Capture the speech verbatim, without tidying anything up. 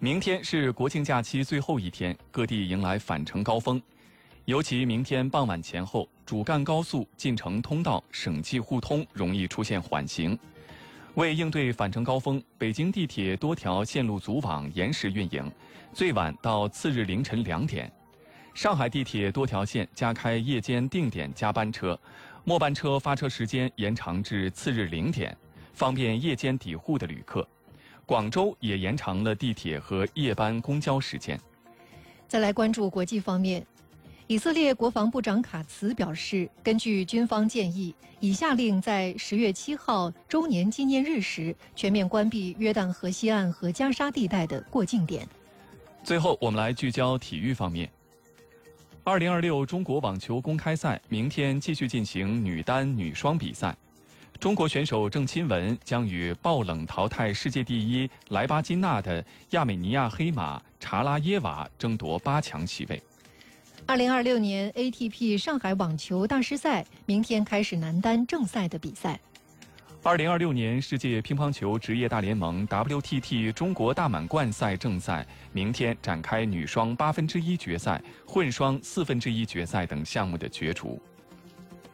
明天是国庆假期最后一天，各地迎来返程高峰。尤其明天傍晚前后，主干高速、进城通道、省际互通容易出现缓行。为应对返程高峰，北京地铁多条线路组网延时运营，最晚到次日凌晨两点。上海地铁多条线加开夜间定点加班车，末班车发车时间延长至次日零点，方便夜间抵沪的旅客。广州也延长了地铁和夜班公交时间。 再来关注国际方面，以色列国防部长卡茨表示，根据军方建议，已下令在十月七号周年纪念日时全面关闭约旦河西岸和加沙地带的过境点。 最后，我们来聚焦体育方面。二零二六中国网球公开赛明天继续进行女单、女双比赛。中国选手郑钦文将与爆冷淘汰世界第一莱巴金纳的亚美尼亚黑马查拉耶娃争夺八强席位。 二零二六年 A T P 上海网球大师赛明天开始男单正赛的比赛。 二零二六年世界乒乓球职业大联盟 W T T 中国大满贯赛正赛明天展开女双八分之一决赛、混双四分之一决赛等项目的角逐。